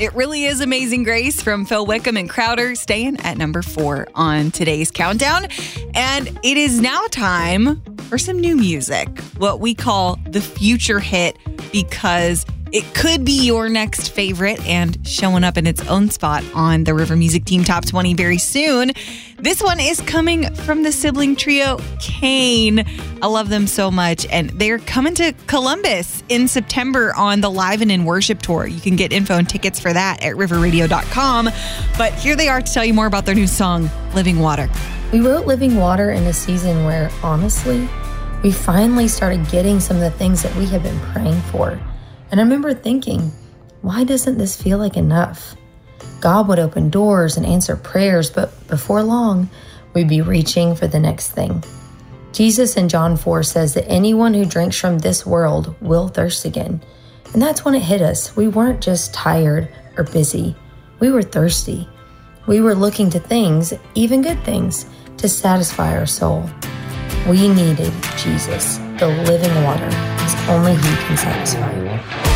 It really is Amazing Grace from Phil Wickham and Crowder, staying at number 4 on today's countdown. And it is now time for some new music, what we call the future hit, because it could be your next favorite and showing up in its own spot on the River Music Team Top 20 very soon. This one is coming from the sibling trio Kane. I love them so much. And they're coming to Columbus in September on the Live and in Worship Tour. You can get info and tickets for that at riverradio.com. But here they are to tell you more about their new song, Living Water. We wrote Living Water in a season where, honestly, we finally started getting some of the things that we have been praying for. And I remember thinking, why doesn't this feel like enough? God would open doors and answer prayers, but before long, we'd be reaching for the next thing. Jesus in John 4 says that anyone who drinks from this world will thirst again. And that's when it hit us. We weren't just tired or busy. We were thirsty. We were looking to things, even good things, to satisfy our soul. We needed Jesus, the living water, as only He can satisfy.